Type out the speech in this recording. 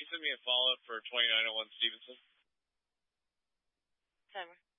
send me a follow-up for 2901 Stevenson? Timer.